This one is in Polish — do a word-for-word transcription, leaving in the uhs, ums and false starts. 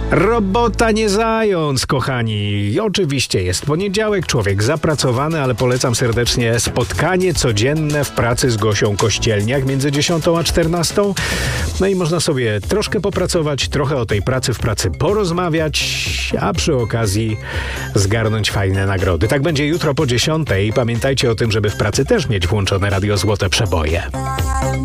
Robota nie zając, kochani. I oczywiście jest poniedziałek, człowiek zapracowany, ale polecam serdecznie spotkanie codzienne w pracy z Gosią Kościelniak między dziesiątą a czternastą. No i można sobie troszkę popracować, trochę o tej pracy w pracy porozmawiać, a przy okazji zgarnąć fajne nagrody. Tak będzie jutro po dziesiątej. Pamiętajcie o tym, żeby w pracy też mieć włączone Radio Złote Przeboje.